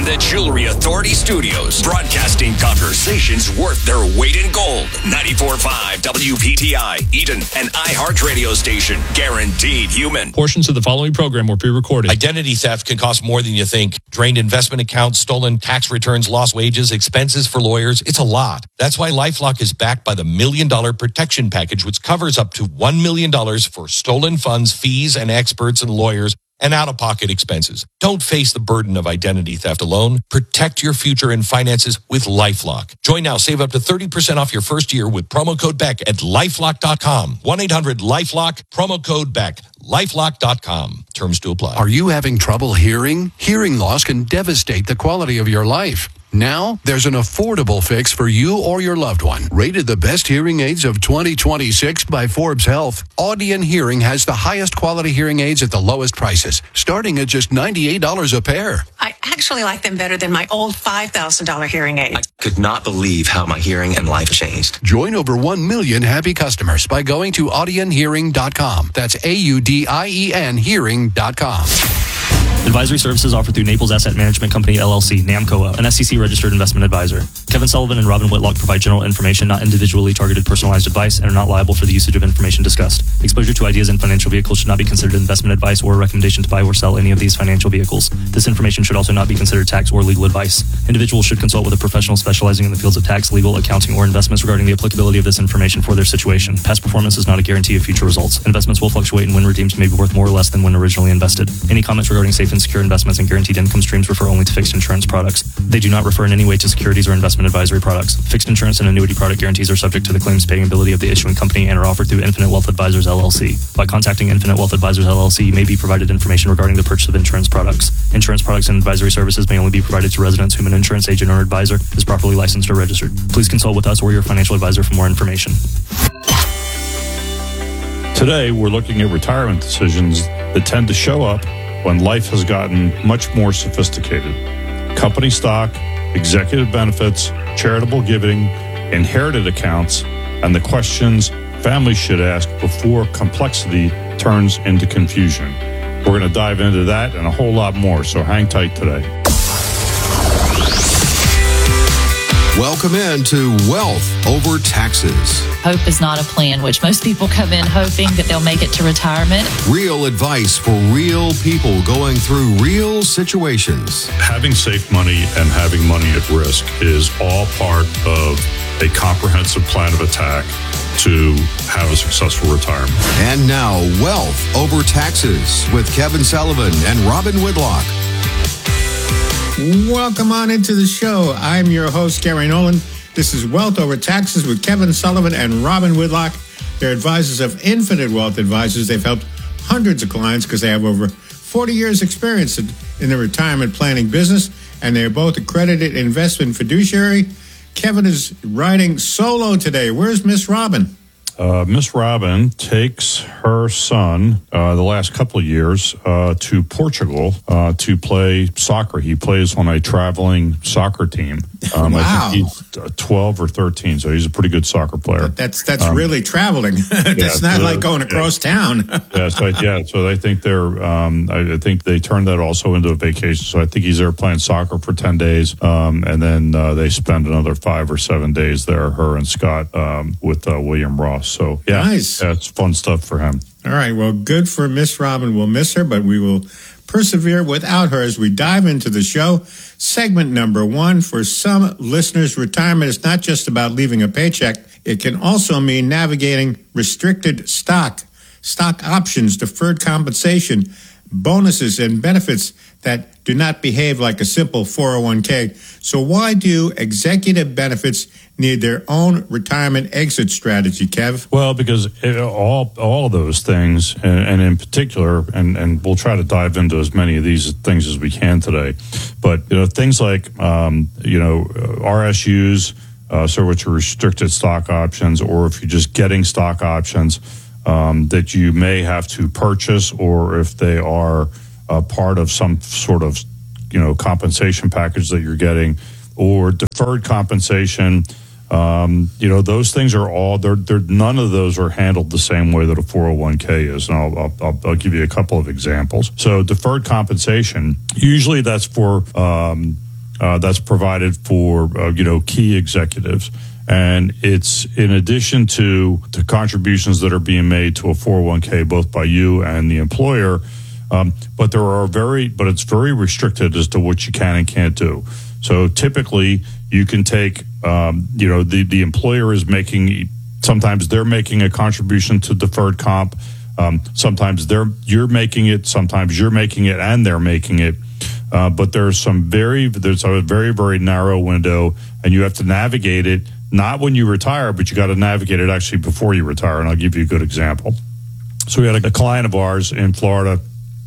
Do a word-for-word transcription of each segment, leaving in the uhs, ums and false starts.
the Jewelry Authority Studios, broadcasting conversations worth their weight in gold. ninety-four point five W P T I, Eden, an iHeart radio station. Guaranteed human. Portions of the following program were pre-recorded. Identity theft can cost more than you think. Drained investment accounts, stolen tax returns, lost wages, expenses for lawyers. It's a lot. That's why LifeLock is backed by the Million Dollar Protection Package, which covers up to one million dollars for stolen funds, fees, and experts and lawyers, and out-of-pocket expenses. Don't face the burden of identity theft alone. Protect your future and finances with LifeLock. Join now. Save up to thirty percent off your first year with promo code Beck at lifelock dot com. one eight hundred lifelock, promo code Beck. lifelock dot com. Terms to apply. Are you having trouble hearing? Hearing loss can devastate the quality of your life. Now, there's an affordable fix for you or your loved one. Rated the best hearing aids of twenty twenty-six by Forbes Health, Audion Hearing has the highest quality hearing aids at the lowest prices, starting at just ninety-eight dollars a pair. I actually like them better than my old five thousand dollars hearing aid. I could not believe how my hearing and life changed. Join over one million happy customers by going to audion hearing dot com. That's A U D I E N hearing dot com. Advisory services offered through Naples Asset Management Company, L L C, NAMCOA, an S E C-registered investment advisor. Kevin Sullivan and Robin Whitlock provide general information, not individually targeted personalized advice, and are not liable for the usage of information discussed. Exposure to ideas and financial vehicles should not be considered investment advice or a recommendation to buy or sell any of these financial vehicles. This information should also not be considered tax or legal advice. Individuals should consult with a professional specializing in the fields of tax, legal, accounting, or investments regarding the applicability of this information for their situation. Past performance is not a guarantee of future results. Investments will fluctuate, and when redeemed may be worth more or less than when originally invested. Any comments regarding safe and secure investments and guaranteed income streams refer only to fixed insurance products. They do not refer in any way to securities or investment advisory products. Fixed insurance and annuity product guarantees are subject to the claims paying ability of the issuing company and are offered through Infinite Wealth Advisors, L L C. By contacting Infinite Wealth Advisors, L L C, you may be provided information regarding the purchase of insurance products. Insurance products and advisory services may only be provided to residents whom an insurance agent or advisor is properly licensed or registered. Please consult with us or your financial advisor for more information. Today, we're looking at retirement decisions that tend to show up when life has gotten much more sophisticated. Company stock, executive benefits, charitable giving, inherited accounts, and the questions families should ask before complexity turns into confusion. We're going to dive into that and a whole lot more, so hang tight today. Welcome in to Wealth Over Taxes. Hope is not a plan, which most people come in hoping that they'll make it to retirement. Real advice for real people going through real situations. Having safe money and having money at risk is all part of a comprehensive plan of attack to have a successful retirement. And now, Wealth Over Taxes with Kevin Sullivan and Robin Whitlock. Welcome on into the show. I'm your host, Gary Nolan. This is Wealth Over Taxes with Kevin Sullivan and Robin Whitlock. They're advisors of Infinite Wealth Advisors. They've helped hundreds of clients because they have over forty years experience in, in the retirement planning business, and they're both accredited investment fiduciary. Kevin is riding solo today. Where's Miss Robin? Uh, Miss Robin takes her son uh, the last couple of years uh, to Portugal uh, to play soccer. He plays on a traveling soccer team. Um, wow. I think he's twelve or thirteen, so he's a pretty good soccer player. That's that's um, really traveling. That's yeah, not so, like going across yeah. town. yeah, so, yeah, so they think they're, um, I, I think they turned that also into a vacation. So I think he's there playing soccer for ten days, um, and then uh, they spend another five or seven days there, her and Scott, um, with uh, William Ross. So, yeah, nice. Yeah, it's fun stuff for him. All right, well, good for Miss Robin. We'll miss her, but we will persevere without her as we dive into the show. Segment number one, for some listeners, retirement is not just about leaving a paycheck. It can also mean navigating restricted stock, stock options, deferred compensation, bonuses, and benefits that do not behave like a simple four oh one k. So why do executive benefits need their own retirement exit strategy, Kev? Well, because it, all all of those things, and, and in particular, and, and we'll try to dive into as many of these things as we can today, but you know, things like um, you know R S Us, uh, so which are restricted stock options, or if you're just getting stock options um, that you may have to purchase, or if they are uh, part of some sort of you know compensation package that you're getting, or deferred compensation. Um, you know, those things are all, they're, they're, none of those are handled the same way that a four oh one k is. And I'll, I'll, I'll give you a couple of examples. So deferred compensation, usually that's for, um, uh, that's provided for, uh, you know, key executives. And it's in addition to the contributions that are being made to a four oh one k, both by you and the employer. Um, but there are very, but it's very restricted as to what you can and can't do. So typically you can take, um, you know, the, the employer is making, sometimes they're making a contribution to deferred comp. Um, sometimes they're, you're making it, sometimes you're making it and they're making it. Uh, but there's some very, there's a very, very narrow window and you have to navigate it. Not when you retire, but you got to navigate it actually before you retire. And I'll give you a good example. So we had a client of ours in Florida,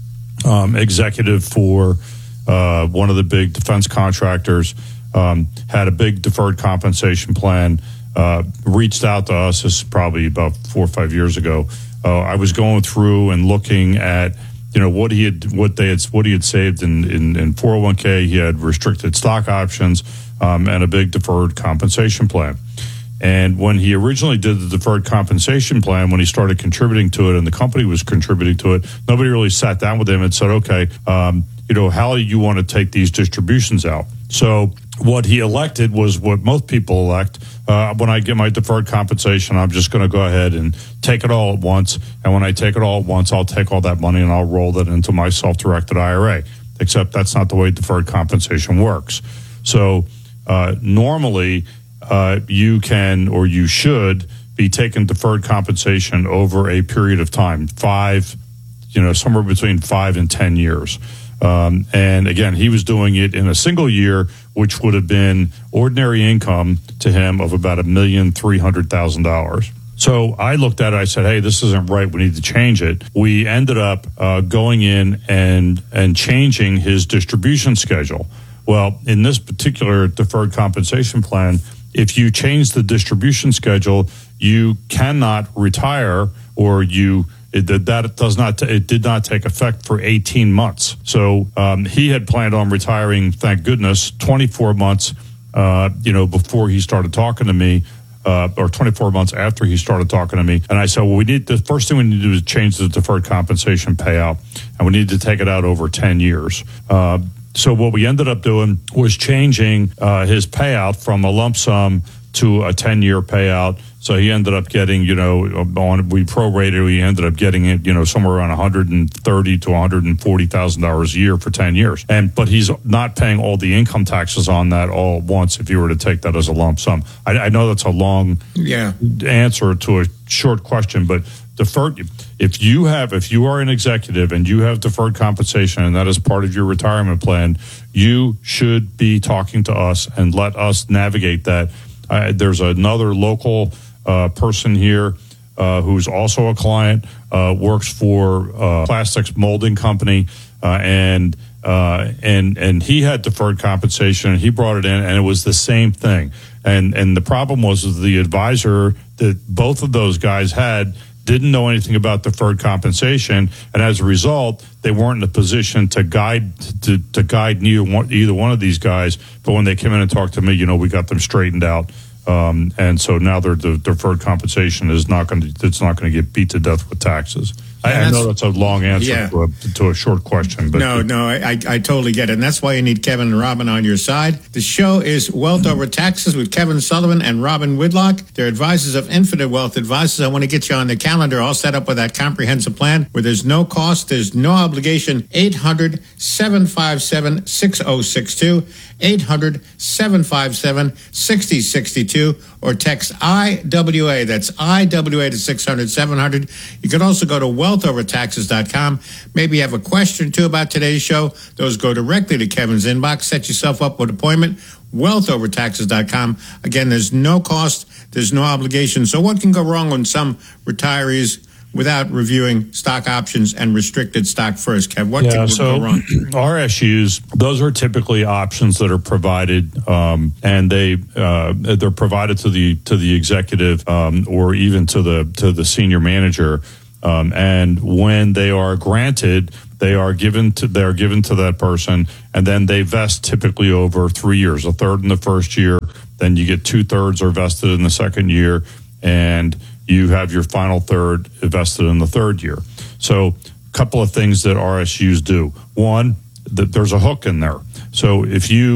um, executive for uh, one of the big defense contractors, um, had a big deferred compensation plan, uh, reached out to us. This is probably about four or five years ago. Uh, I was going through and looking at, you know, what he had, what they had, what he had saved in, in, in four oh one k. He had restricted stock options. Um, and a big deferred compensation plan. And when he originally did the deferred compensation plan, when he started contributing to it and the company was contributing to it, nobody really sat down with him and said, okay, um, you know, how do you want to take these distributions out? So what he elected was what most people elect. Uh, when I get my deferred compensation, I'm just going to go ahead and take it all at once. And when I take it all at once, I'll take all that money and I'll roll it into my self-directed I R A. Except that's not the way deferred compensation works. So Uh, normally, uh, you can or you should be taking deferred compensation over a period of time, five, you know, somewhere between five and ten years. Um, and again, he was doing it in a single year, which would have been ordinary income to him of about a million three hundred thousand dollars. So I looked at it. I said, "Hey, this isn't right. We need to change it." We ended up uh, going in and and changing his distribution schedule. Well, in this particular deferred compensation plan, if you change the distribution schedule, you cannot retire, or you it, that does not it did not take effect for eighteen months. So um, he had planned on retiring, thank goodness, twenty-four months, uh, you know, before he started talking to me. Uh, or twenty-four months after he started talking to me. And I said, well, we need the first thing we need to do is change the deferred compensation payout, and we need to take it out over ten years. Uh, so what we ended up doing was changing uh, his payout from a lump sum to a ten-year payout. So he ended up getting, you know, on we prorated, we ended up getting it, you know, somewhere around one hundred thirty thousand to one hundred forty thousand dollars a year for ten years. And but he's not paying all the income taxes on that all at once if you were to take that as a lump sum. I, I know that's a long yeah. answer to a short question, but deferred, if you have, if you are an executive and you have deferred compensation and that is part of your retirement plan, you should be talking to us and let us navigate that. Uh, there's another local uh, person here uh, who's also a client, uh, works for a plastics molding company, uh, and uh, and and he had deferred compensation. And he brought it in, and it was the same thing. And and the problem was the advisor that both of those guys had didn't know anything about deferred compensation, and as a result, they weren't in a position to guide to, to guide neither one, either one of these guys. But when they came in and talked to me, you know, we got them straightened out, um, and so now their the deferred compensation is not going to it's not going to get beat to death with taxes. I, I know that's a long answer yeah. to, a, to a short question, but no, no, I, I, I totally get it, and that's why you need Kevin and Robin on your side. The show is Wealth Over Taxes with Kevin Sullivan and Robin Whitlock. They're advisors of Infinite Wealth Advisors. I want to get you on the calendar, all set up with that comprehensive plan where there's no cost, there's no obligation. eight hundred, seven five seven, six oh six two, eight hundred, seven five seven, six oh six two, or text I W A. That's I W A to six hundred, seven hundred. You can also go to wealth over taxes dot com. Maybe you have a question or two about today's show. Those go directly to Kevin's inbox. Set yourself up with an appointment. wealth over taxes dot com. Again, there's no cost. There's no obligation. So what can go wrong when some retirees without reviewing stock options and restricted stock first, Kev? What yeah, can so go wrong? R S Us, those are typically options that are provided, um, and they uh, they're provided to the to the executive um, or even to the to the senior manager. Um, and when they are granted, they are given to they are given to that person, and then they vest typically over three years. A third in the first year, then you get two thirds are vested in the second year, and you have your final third invested in the third year. So a couple of things that R S Us do. One, that there's a hook in there. So if you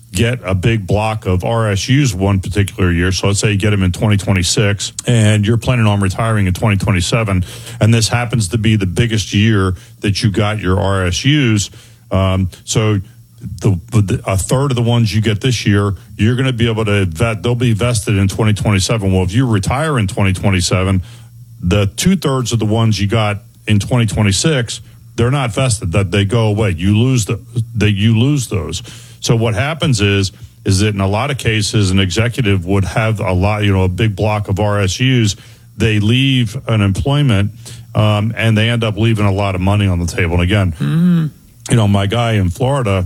get a big block of R S Us one particular year. So let's say you get them in twenty twenty-six and you're planning on retiring in twenty twenty-seven, and this happens to be the biggest year that you got your R S Us. Um, so the, the a third of the ones you get this year, you're going to be able to vet. They'll be vested in twenty twenty-seven. Well, if you retire in twenty twenty-seven, the two thirds of the ones you got in twenty twenty-six, they're not vested. That they go away. You lose the that you lose those. So what happens is, is that in a lot of cases, an executive would have a lot, you know, a big block of R S Us. They leave an employment, um, and they end up leaving a lot of money on the table. And again, mm-hmm. you know, my guy in Florida,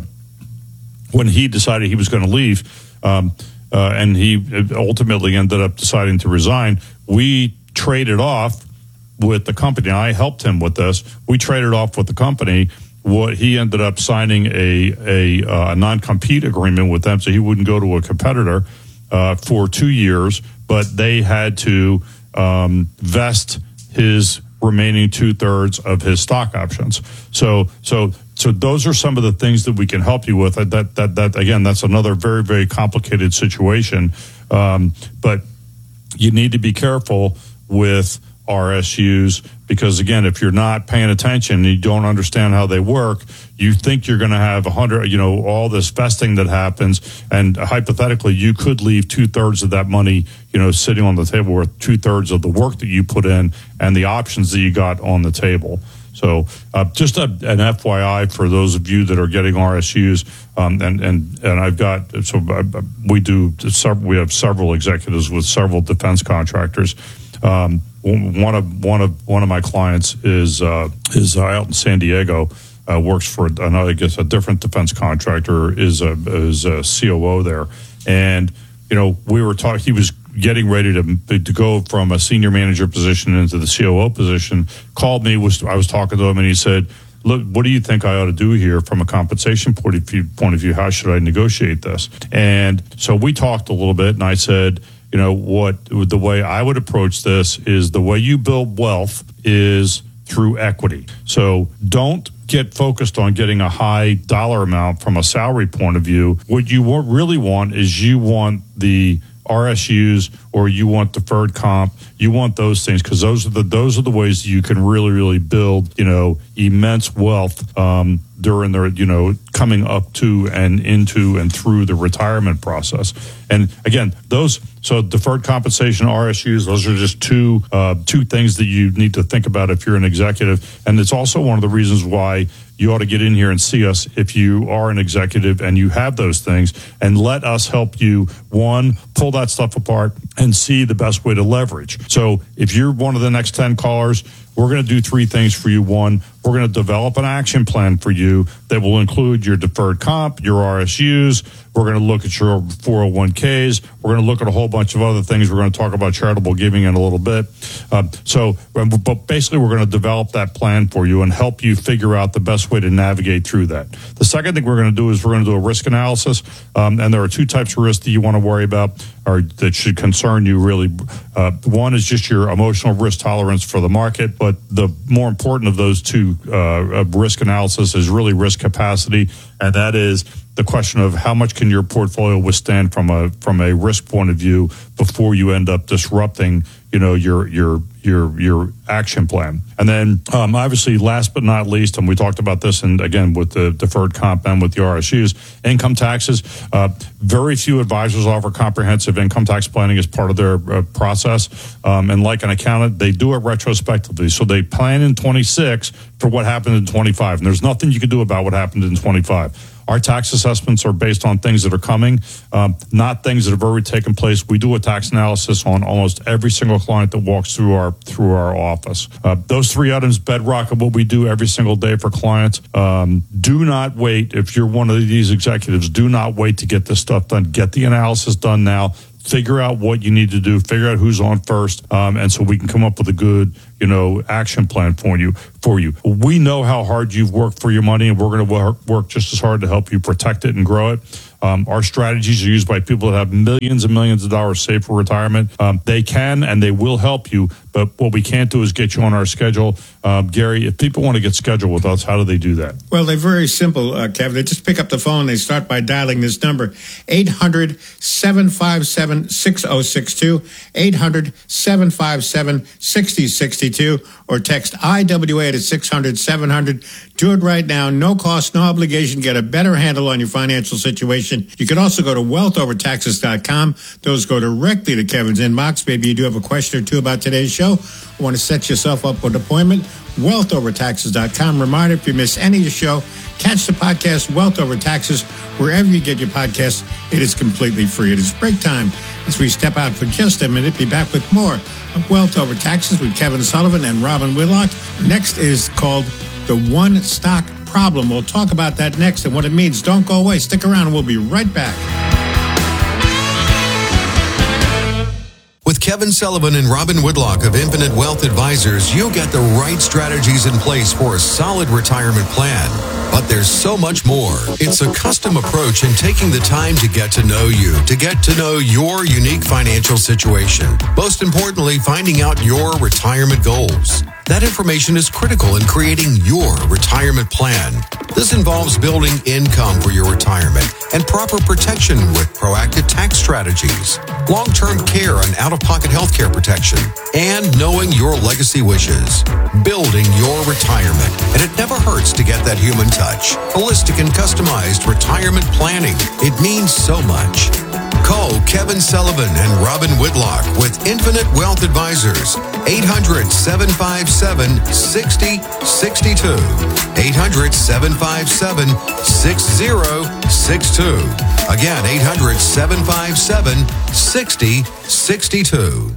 when he decided he was going to leave, um, uh, and he ultimately ended up deciding to resign, we traded off with the company. I helped him with this. We traded off with the company. What he ended up signing a a, uh, a non-compete agreement with them, so he wouldn't go to a competitor uh, for two years. But they had to um, vest his remaining two thirds of his stock options. So so so those are some of the things that we can help you with. That that that again, that's another very very complicated situation. Um, but you need to be careful with R S Us, because again, if you're not paying attention and you don't understand how they work, you think you're going to have a hundred, you know, all this vesting that happens, and hypothetically, you could leave two thirds of that money, you know, sitting on the table, with two thirds of the work that you put in and the options that you got on the table. So, uh, just a, an F Y I for those of you that are getting R S Us, um, and and and I've got so I, we do several, we have several executives with several defense contractors. Um, One of one of one of my clients is uh, is uh, out in San Diego. Uh, works for another, I guess, a different defense contractor. Is a is a C O O there, and you know we were talking. He was getting ready to to go from a senior manager position into the C O O position. Called me. Was I was talking to him, and he said, "Look, what do you think I ought to do here from a compensation point of view? Point of view, how should I negotiate this?" And so we talked a little bit, and I said, you know, what the way I would approach this is the way you build wealth is through equity. So don't get focused on getting a high dollar amount from a salary point of view. What you really want is you want the R S Us, or you want deferred comp. You want those things, because those are the those are the ways you can really really build, you know, immense wealth um, during their, you know, coming up to and into and through the retirement process. And again, those so deferred compensation, R S Us, those are just two uh, two things that you need to think about if you're an executive. And it's also one of the reasons why you ought to get in here and see us if you are an executive and you have those things, and let us help you, one, pull that stuff apart and see the best way to leverage. So if you're one of the next ten callers, we're going to do three things for you. One, we're going to develop an action plan for you that will include your deferred comp, your R S Us. We're going to look at your four oh one k's. We're going to look at a whole bunch of other things. We're going to talk about charitable giving in a little bit. Um, so, but basically, we're going to develop that plan for you and help you figure out the best way to navigate through that. The second thing we're going to do is we're going to do a risk analysis. Um, and there are two types of risks that you want to worry about, or that should concern you really. Uh, one is just your emotional risk tolerance for the market. But the more important of those two uh, risk analysis is really risk capacity, and that is the question of how much can your portfolio withstand from a from a risk point of view before you end up disrupting, you know, your your your your action plan. And then um, obviously, last but not least, and we talked about this, and again with the deferred comp and with the R S Us, income taxes. Uh, very few advisors offer comprehensive income tax planning as part of their uh, process. Um, and like an accountant, they do it retrospectively. So they plan in twenty-six for what happened in twenty-five. And there's nothing you can do about what happened in twenty-five. Our tax assessments are based on things that are coming, um, not things that have already taken place. We do a tax analysis on almost every single client that walks through our through our office. Uh, those three items, bedrock of what we do every single day for clients. Um, do not wait. If you're one of these executives, do not wait to get this stuff done. Get the analysis done now. Figure out what you need to do. Figure out who's on first, um, and so we can come up with a good, you know, action plan for you. For you, we know how hard you've worked for your money, and we're going to work, work just as hard to help you protect it and grow it. Um, our strategies are used by people that have millions and millions of dollars saved for retirement. Um, they can and they will help you, but what we can't do is get you on our schedule. Um, Gary, if people want to get scheduled with us, how do they do that? Well, they're very simple, uh, Kevin. They just pick up the phone. They start by dialing this number, eight hundred, seven five seven, six oh six two, eight hundred, seven five seven, six oh six two, or text I W A to six hundred, seven hundred. Do it right now. No cost, no obligation. Get a better handle on your financial situation. You can also go to wealth over taxes dot com. Those go directly to Kevin's inbox. Maybe you do have a question or two about today's show. Want to set yourself up with an appointment? wealth over taxes dot com. Reminder, if you miss any of the show, catch the podcast Wealth Over Taxes wherever you get your podcasts. It is completely free. It is break time as we step out for just a minute. Be back with more of Wealth Over Taxes with Kevin Sullivan and Robin Whitlock. Next is called The One Stock Problem. We'll talk about that next and what it means. Don't go away. Stick around and we'll be right back. With Kevin Sullivan and Robin Whitlock of Infinite Wealth Advisors, you'll get the right strategies in place for a solid retirement plan. But there's so much more. It's a custom approach in taking the time to get to know you, to get to know your unique financial situation. Most importantly, finding out your retirement goals. That information is critical in creating your retirement plan. This involves building income for your retirement and proper protection with proactive tax strategies, long-term care and out-of-pocket health care protection, and knowing your legacy wishes. Building your retirement. And it never hurts to get that human touch. Holistic and customized retirement planning. It means so much. Call Kevin Sullivan and Robin Whitlock with Infinite Wealth Advisors. eight hundred, seven five seven, six oh six two. eight hundred, seven five seven, six oh six two. Again, eight hundred, seven five seven, six oh six two.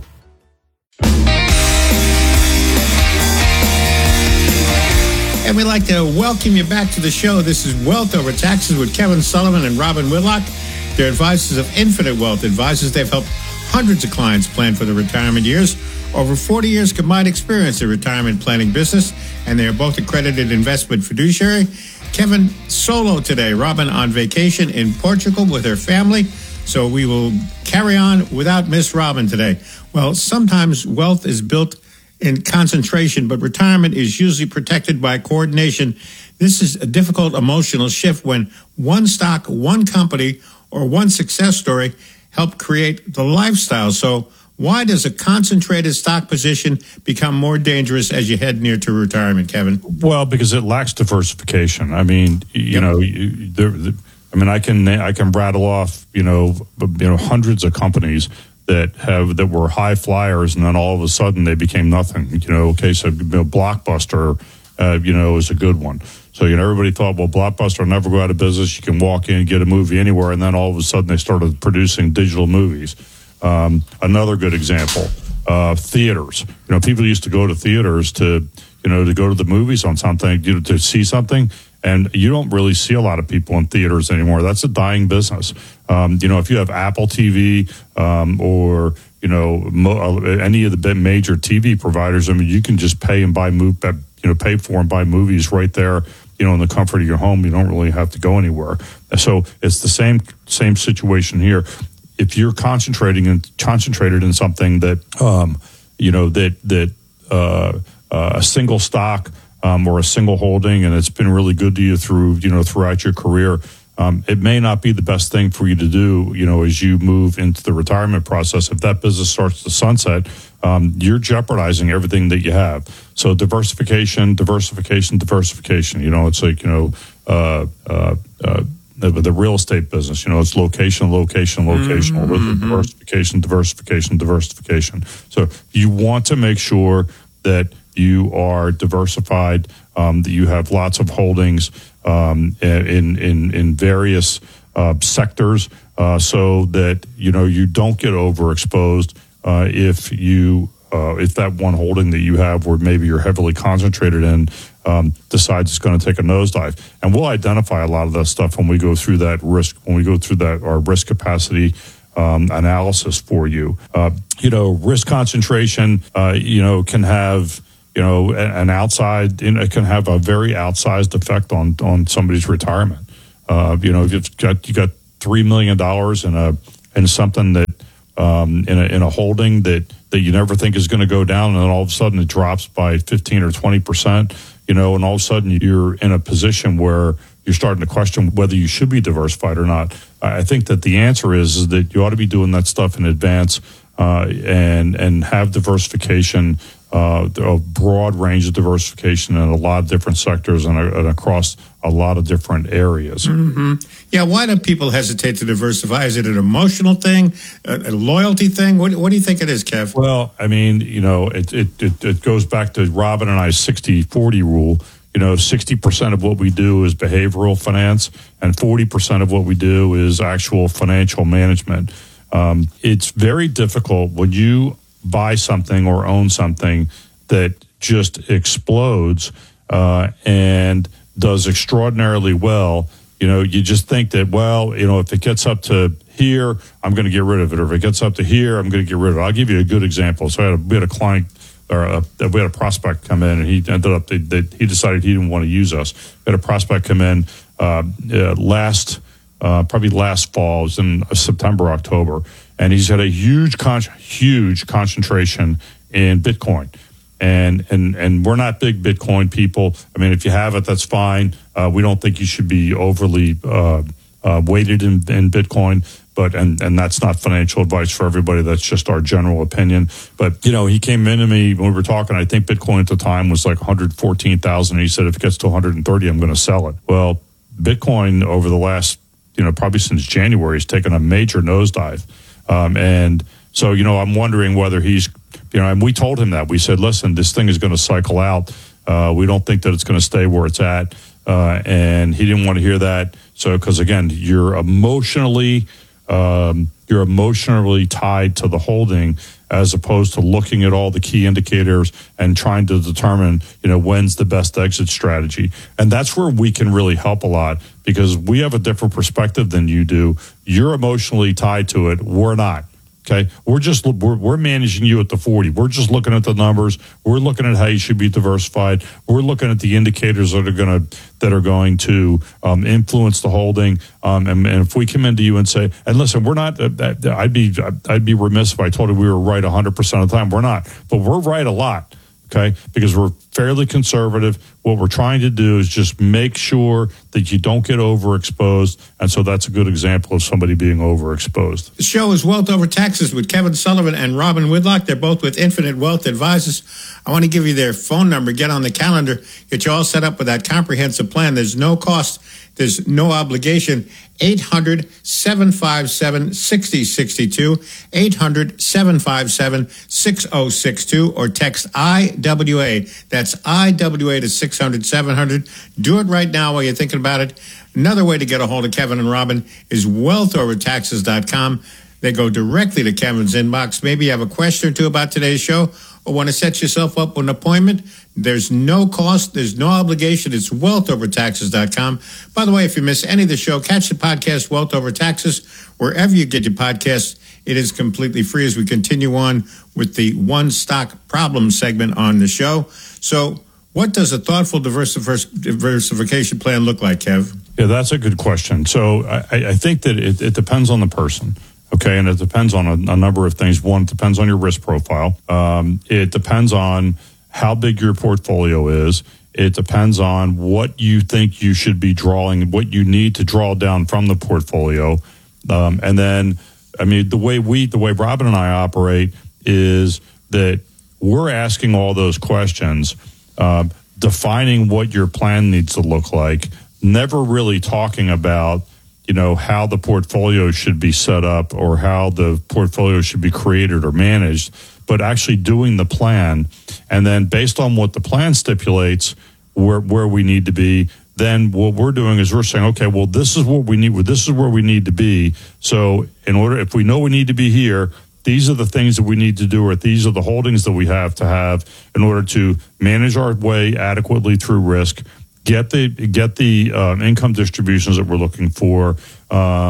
And we'd like to welcome you back to the show. This is Wealth Over Taxes with Kevin Sullivan and Robin Whitlock. They're advisors of Infinite Wealth Advisors. They've helped hundreds of clients plan for their retirement years. Over forty years combined experience in retirement planning business, and they are both accredited investment fiduciary. Kevin solo today, Robin on vacation in Portugal with her family. So we will carry on without Miss Robin today. Well, sometimes wealth is built in concentration, but retirement is usually protected by coordination. This is a difficult emotional shift when one stock, one company, or one success story help create the lifestyle. So why does a concentrated stock position become more dangerous as you head near to retirement, Kevin? Well, because it lacks diversification. I mean, you yep. know, you, there, there, I mean, I can I can rattle off, you know, you know, hundreds of companies that have that were high flyers, and then all of a sudden they became nothing. You know, okay, so you know, Blockbuster, uh, you know, is a good one. So, you know, everybody thought, well, Blockbuster will never go out of business. You can walk in and get a movie anywhere. And then all of a sudden they started producing digital movies. Um, another good example, uh, theaters. You know, people used to go to theaters to, you know, to go to the movies on something, you know, to see something. And you don't really see a lot of people in theaters anymore. That's a dying business. Um, you know, if you have Apple T V um, or, you know, mo- any of the major T V providers, I mean, you can just pay and buy move, you know, pay for and buy movies right there, you know, in the comfort of your home. You don't really have to go anywhere. So it's the same same situation here. If you're concentrating and concentrated in something that, um, you know, that that uh, uh, a single stock um, or a single holding, and it's been really good to you through, you know, throughout your career, um, it may not be the best thing for you to do, you know, as you move into the retirement process. If that business starts to sunset, um, you're jeopardizing everything that you have. So diversification, diversification, diversification. You know, it's like, you know, uh, uh, uh, the, the real estate business, you know, it's location, location, location, mm-hmm. diversification, diversification, diversification. So you want to make sure that you are diversified, um, that you have lots of holdings um, in in in various uh, sectors, uh, so that, you know, you don't get overexposed uh, if you uh, if that one holding that you have, where maybe you're heavily concentrated in, um, decides it's going to take a nosedive. And we'll identify a lot of that stuff when we go through that risk when we go through that our risk capacity um, analysis for you. Uh, you know, risk concentration, uh, you know, can have you know, an outside, you know, it can have a very outsized effect on, on somebody's retirement. Uh, you know, if you've got, you got three million dollars in a, in something that, um, in a, in a holding that, that you never think is going to go down, and then all of a sudden it drops by fifteen or twenty percent, you know, and all of a sudden you're in a position where you're starting to question whether you should be diversified or not. I think that the answer is, is that you ought to be doing that stuff in advance, uh, and, and have diversification, uh, a broad range of diversification in a lot of different sectors and, uh, and across a lot of different areas. Mm-hmm. Yeah, why do people hesitate to diversify? Is it an emotional thing, a, a loyalty thing? What, what do you think it is, Kev? Well, I mean, you know, it, it, it, it goes back to Robin and I's sixty forty rule. You know, sixty percent of what we do is behavioral finance, and forty percent of what we do is actual financial management. Um, it's very difficult when you buy something or own something that just explodes uh, and does extraordinarily well. You know, you just think that, well, you know, if it gets up to here, I'm going to get rid of it. Or if it gets up to here, I'm going to get rid of it. I'll give you a good example. So I had a, we had a client, or a, we had a prospect come in, and he ended up, they, they, he decided he didn't want to use us. We had a prospect come in uh, uh, last, uh, probably last fall, it was in September, October, and he's had a huge, con- huge concentration in Bitcoin. And, and and we're not big Bitcoin people. I mean, if you have it, that's fine. Uh, we don't think you should be overly uh, uh, weighted in, in Bitcoin. But and, and that's not financial advice for everybody. That's just our general opinion. But, you know, he came in to me when we were talking. I think Bitcoin at the time was like one hundred fourteen thousand. He said, if it gets to one hundred thirty, I'm going to sell it. Well, Bitcoin over the last, you know, probably since January has taken a major nosedive. Um, and so, you know, I'm wondering whether he's, you know, and we told him that. We said, listen, this thing is going to cycle out. Uh, we don't think that it's going to stay where it's at. Uh, and he didn't want to hear that. So, because again, you're emotionally, um, you're emotionally tied to the holding, as opposed to looking at all the key indicators and trying to determine, you know, when's the best exit strategy. And that's where we can really help a lot, because we have a different perspective than you do. You're emotionally tied to it. We're not. Okay, we're just we're, we're managing you at the forty. We're just looking at the numbers. We're looking at how you should be diversified. We're looking at the indicators that are going to that are going to um, influence the holding. Um, and, and if we come into you and say, and listen, we're not. Uh, I'd be I'd be remiss if I told you we were right one hundred percent of the time. We're not, but we're right a lot. Okay, because we're fairly conservative. What we're trying to do is just make sure that you don't get overexposed. And so that's a good example of somebody being overexposed. The show is Wealth Over Taxes with Kevin Sullivan and Robin Whitlock. They're both with Infinite Wealth Advisors. I want to give you their phone number. Get on the calendar. Get you all set up with that comprehensive plan. There's no cost. There's no obligation. eight hundred, seven five seven, six oh six two, eight hundred, seven five seven, six oh six two, or text I W A. That's I W A to six hundred, seven hundred. Do it right now while you're thinking about it. Another way to get a hold of Kevin and Robin is wealth over taxes dot com. They go directly to Kevin's inbox. Maybe you have a question or two about today's show, or want to set yourself up with an appointment. There's no cost. There's no obligation. It's wealth over taxes dot com. By the way, if you miss any of the show, catch the podcast Wealth Over Taxes wherever you get your podcasts. It is completely free as we continue on with the one stock problem segment on the show. So what does a thoughtful diversif- diversification plan look like, Kev? Yeah, that's a good question. So I, I think that it, it depends on the person. Okay, and it depends on a, a number of things. One, it depends on your risk profile. Um, it depends on how big your portfolio is. It depends on what you think you should be drawing, what you need to draw down from the portfolio. Um, and then, I mean, the way we, the way Robin and I operate is that we're asking all those questions, uh, defining what your plan needs to look like, never really talking about, you know, how the portfolio should be set up or how the portfolio should be created or managed, but actually doing the plan. And then based on what the plan stipulates, where where we need to be, then what we're doing is we're saying, okay, well, this is what we need. This is where we need to be. So in order, if we know we need to be here, these are the things that we need to do, or these are the holdings that we have to have in order to manage our way adequately through risk, get the get the um, income distributions that we're looking for, um,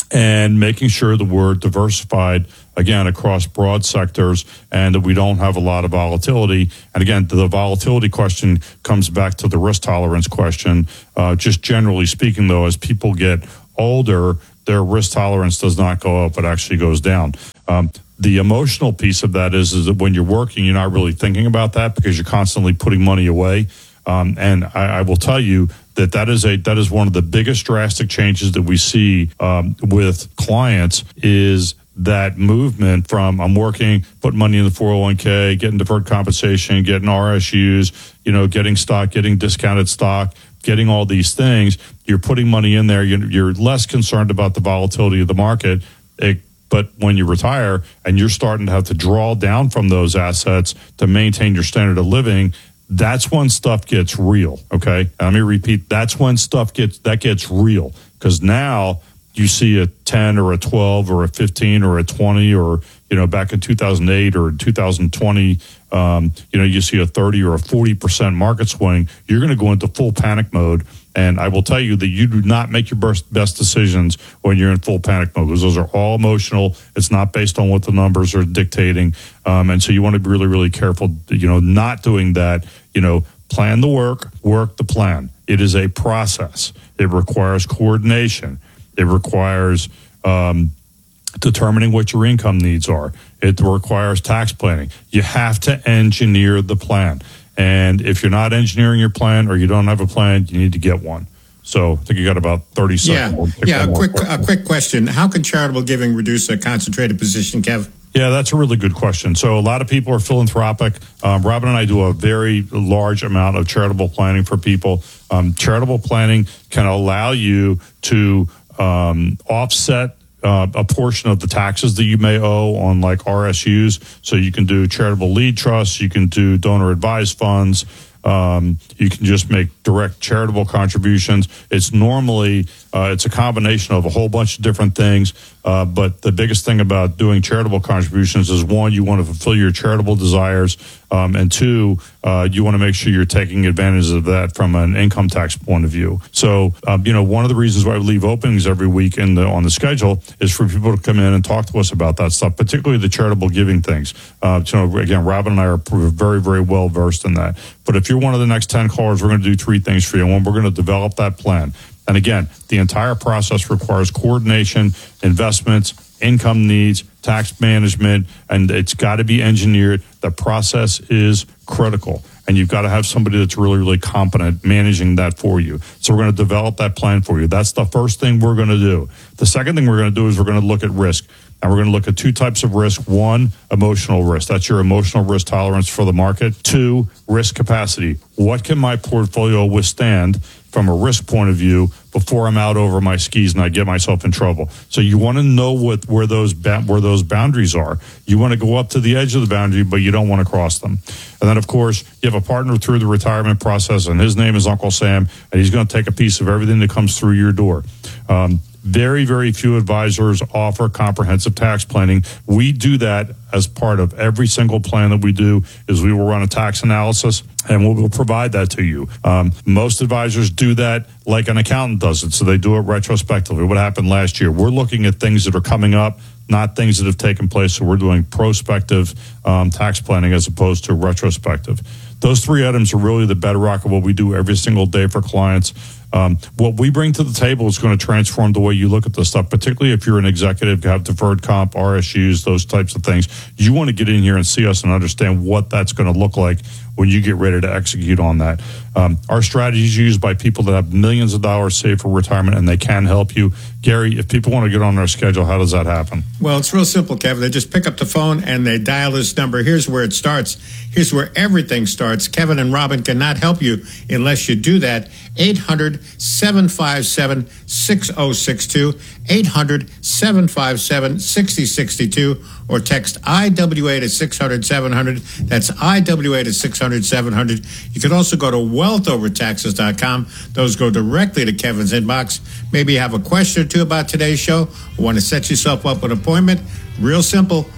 and making sure that we're diversified, again, across broad sectors and that we don't have a lot of volatility. And again, the volatility question comes back to the risk tolerance question. Uh, just generally speaking, though, as people get older, their risk tolerance does not go up, it actually goes down. Um, the emotional piece of that is, is that when you're working, you're not really thinking about that because you're constantly putting money away. Um, and I, I will tell you that that is a that is one of the biggest drastic changes that we see um, with clients is that movement from I'm working, putting money in the four oh one k, getting deferred compensation, getting R S Us, you know, getting stock, getting discounted stock, getting all these things. You're putting money in there. You're, you're less concerned about the volatility of the market. It, but when you retire and you're starting to have to draw down from those assets to maintain your standard of living, that's when stuff gets real, okay? And let me repeat, that's when stuff gets, that gets real. Because now you see a ten or a twelve or a fifteen or a twenty or, you know, back in two thousand eight or two thousand twenty, um, you know, you see a thirty or a forty percent market swing, you're going to go into full panic mode. And I will tell you that you do not make your best, best decisions when you're in full panic mode because those are all emotional. It's not based on what the numbers are dictating. Um, and so you want to be really, really careful, you know, not doing that. You know, plan the work, work the plan. It is a process. It requires coordination. It requires um, determining what your income needs are. It requires tax planning. You have to engineer the plan. And if you're not engineering your plan or you don't have a plan, you need to get one. So I think you got about thirty seconds. Yeah, yeah. A quick, a quick question: how can charitable giving reduce a concentrated position, Kev? Yeah, that's a really good question. So a lot of people are philanthropic. Um, Robin and I do a very large amount of charitable planning for people. Um, charitable planning can allow you to um, offset Uh, a portion of the taxes that you may owe on like R S Us. So you can do charitable lead trusts, you can do donor advised funds, um, you can just make direct charitable contributions. It's normally, uh, it's a combination of a whole bunch of different things. Uh, but the biggest thing about doing charitable contributions is one, you want to fulfill your charitable desires. Um, and two, uh, you want to make sure you're taking advantage of that from an income tax point of view. So, um, you know, one of the reasons why we leave openings every week in the on the schedule is for people to come in and talk to us about that stuff, particularly the charitable giving things. Uh, you know, again, Robin and I are very, very well versed in that. But if you're one of the next ten callers, we're going to do three things for you. One, we're going to develop that plan. And again, the entire process requires coordination, investments, income needs, tax management, and it's got to be engineered. The process is critical, and you've got to have somebody that's really, really competent managing that for you. So we're going to develop that plan for you. That's the first thing we're going to do. The second thing we're going to do is we're going to look at risk. And we're going to look at two types of risk. One, emotional risk. That's your emotional risk tolerance for the market. Two, risk capacity. What can my portfolio withstand from a risk point of view before I'm out over my skis and I get myself in trouble? So you want to know what where those ba- where those boundaries are. You want to go up to the edge of the boundary, but you don't want to cross them. And then, of course, you have a partner through the retirement process, and his name is Uncle Sam, and he's going to take a piece of everything that comes through your door. Um, Very, very few advisors offer comprehensive tax planning. We do that as part of every single plan that we do is we will run a tax analysis and we will provide that to you. Um, most advisors do that like an accountant does it. So they do it retrospectively. What happened last year? We're looking at things that are coming up, not things that have taken place. So we're doing prospective um, tax planning as opposed to retrospective. Those three items are really the bedrock of what we do every single day for clients. Um, what we bring to the table is going to transform the way you look at this stuff, particularly if you're an executive, have deferred comp, R S Us, those types of things. You want to get in here and see us and understand what that's going to look like when you get ready to execute on that. Um, our strategy is used by people that have millions of dollars saved for retirement, and they can help you. Gary, if people want to get on their schedule, how does that happen? Well, it's real simple, Kevin. They just pick up the phone and they dial this number. Here's where it starts. Here's where everything starts. Kevin and Robin cannot help you unless you do that. eight hundred, seven five seven, six oh six two, eight hundred, seven five seven, six oh six two, or text I W A to six hundred, seven hundred. That's I W A to six hundred, seven hundred. You can also go to wealth over taxes dot com. Those go directly to Kevin's inbox. Maybe you have a question or two about today's show or want to set yourself up with an appointment. Real simple.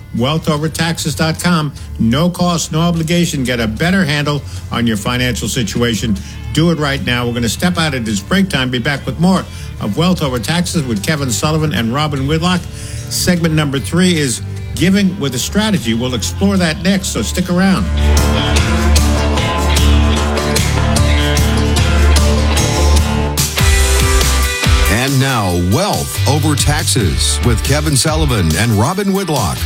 wealth over taxes dot com. No cost, no obligation. Get a better handle on your financial situation. Do it right now. We're going to step out at this break time. Be back with more of Wealth Over Taxes with Kevin Sullivan and Robin Whitlock. Segment number three is Giving with a Strategy. We'll explore that next, so stick around. And now, Wealth Over Taxes with Kevin Sullivan and Robin Whitlock.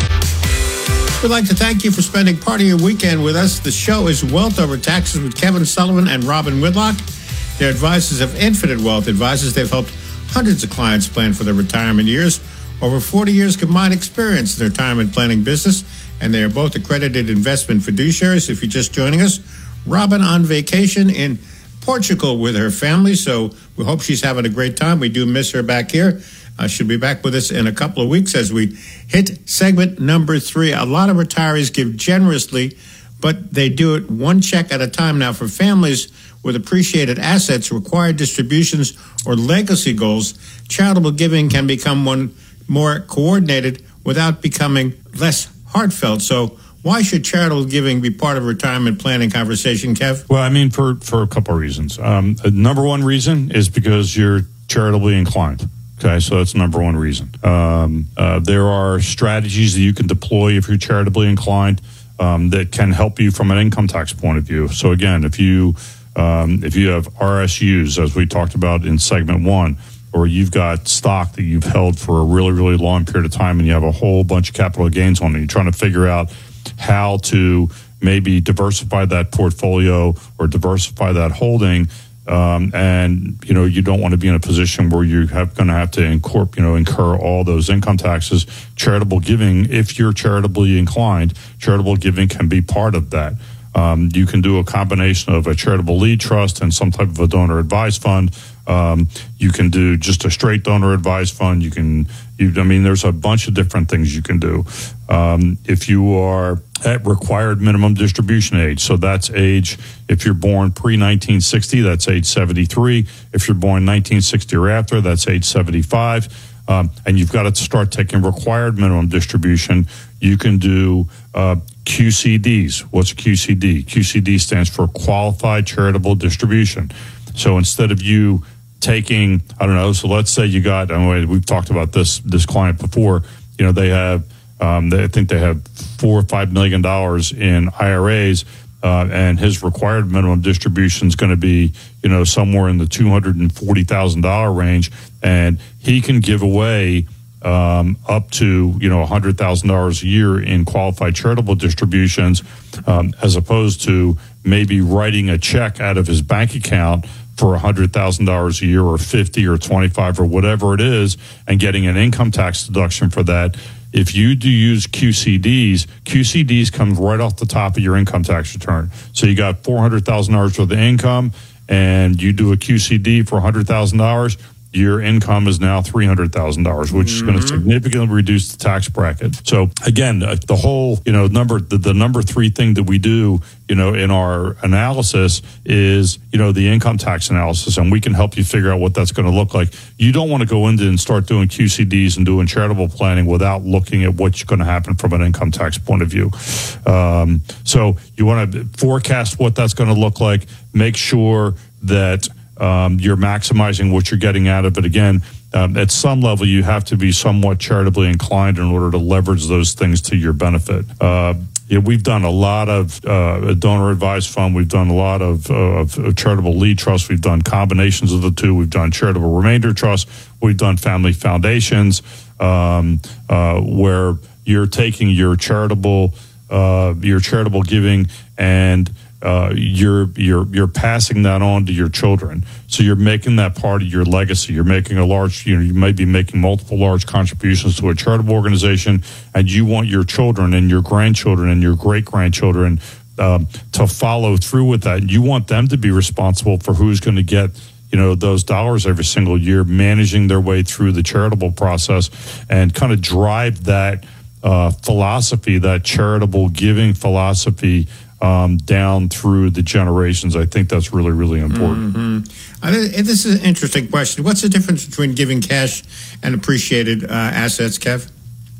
We'd like to thank you for spending part of your weekend with us. The show is Wealth Over Taxes with Kevin Sullivan and Robin Whitlock. They're advisors of Infinite Wealth Advisors. They've helped hundreds of clients plan for their retirement years. Over forty years combined experience in the retirement planning business, and they are both accredited investment fiduciaries. If you're just joining us, Robin on vacation in Portugal with her family, so we hope she's having a great time. We do miss her back here. Uh, she'll be back with us in a couple of weeks as we hit segment number three. A lot of retirees give generously, but they do it one check at a time. Now, for families with appreciated assets, required distributions, or legacy goals, charitable giving can become one more coordinated without becoming less heartfelt. So why should charitable giving be part of a retirement planning conversation, Kev? Well, I mean, for, for a couple of reasons. Um, number one reason is because you're charitably inclined. Okay, so that's number one reason. Um, uh, there are strategies that you can deploy if you're charitably inclined um, that can help you from an income tax point of view. So again, if you um, if you have R S Us, as we talked about in segment one, or you've got stock that you've held for a really, really long period of time and you have a whole bunch of capital gains on it, you're trying to figure out how to maybe diversify that portfolio or diversify that holding. Um, and, you know, you don't want to be in a position where you're going to have to incorporate, you know, incur all those income taxes. Charitable giving, if you're charitably inclined, charitable giving can be part of that. Um, you can do a combination of a charitable lead trust and some type of a donor advised fund. Um, you can do just a straight donor advised fund. You can, you, I mean, there's a bunch of different things you can do. Um, if you are at required minimum distribution age, so that's age, if you're born pre nineteen sixty, that's age seventy-three. If you're born nineteen sixty or after, that's age seventy-five. Um, and you've got to start taking required minimum distribution. You can do uh, Q C Ds. What's Q C D? Q C D stands for Qualified Charitable Distribution. So instead of you taking, I don't know, so let's say you got, and we've talked about this this client before, you know, they have, um, they, I think they have four or five million dollars in I R As, uh, and his required minimum distribution is going to be, you know, somewhere in the two hundred forty thousand dollars range, and he can give away um, up to, you know, one hundred thousand dollars a year in qualified charitable distributions, um, as opposed to maybe writing a check out of his bank account for one hundred thousand dollars a year or fifty or twenty-five or whatever it is and getting an income tax deduction for that. If you do use Q C Ds, Q C Ds come right off the top of your income tax return. So you got four hundred thousand dollars worth of income and you do a Q C D for one hundred thousand dollars, your income is now three hundred thousand dollars, which mm-hmm. is going to significantly reduce the tax bracket. So again, the whole, you know, number, the, the number three thing that we do, you know, in our analysis is, you know, the income tax analysis, and we can help you figure out what that's going to look like. You don't want to go into and start doing Q C Ds and doing charitable planning without looking at what's going to happen from an income tax point of view. Um, so you want to forecast what that's going to look like, make sure that Um, you're maximizing what you're getting out of it. Again, um, at some level, you have to be somewhat charitably inclined in order to leverage those things to your benefit. Uh, yeah, we've done a lot of uh, a donor advised fund. We've done a lot of, uh, of, of charitable lead trusts. We've done combinations of the two. We've done charitable remainder trusts. We've done family foundations, um, uh, where you're taking your charitable uh, your charitable giving and Uh, you're you're you're passing that on to your children. So you're making that part of your legacy. You're making a large, you know, you may be making multiple large contributions to a charitable organization, and you want your children and your grandchildren and your great grandchildren um, to follow through with that. You want them to be responsible for who's going to get, you know, those dollars every single year, managing their way through the charitable process, and kind of drive that uh, philosophy, that charitable giving philosophy, Um, down through the generations. I think that's really, really important. Mm-hmm. Uh, this is an interesting question. What's the difference between giving cash and appreciated uh, assets, Kev?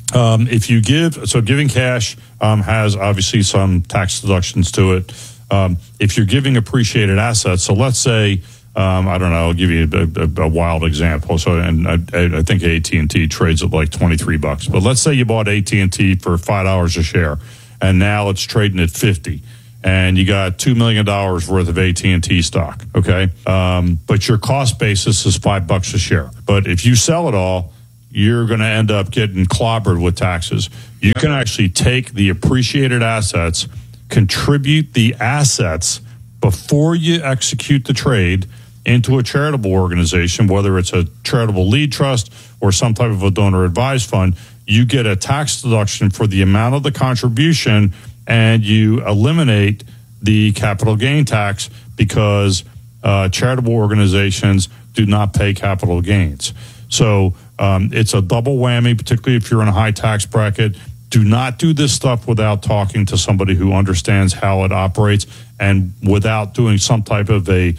um, if you give, so giving cash um, has obviously some tax deductions to it. Um, if you're giving appreciated assets, so let's say, um, I don't know, I'll give you a, a, a wild example. So, and I, I think A T and T trades at like twenty-three bucks. But let's say you bought A T and T for five dollars a share, and now it's trading at fifty. And you got two million dollars worth of A T and T stock, okay? Um, but your cost basis is five bucks a share. But if you sell it all, you're going to end up getting clobbered with taxes. You can actually take the appreciated assets, contribute the assets before you execute the trade into a charitable organization, whether it's a charitable lead trust or some type of a donor advised fund. You get a tax deduction for the amount of the contribution, and you eliminate the capital gain tax because uh, charitable organizations do not pay capital gains. So um, it's a double whammy, particularly if you're in a high tax bracket. Do not do this stuff without talking to somebody who understands how it operates and without doing some type of a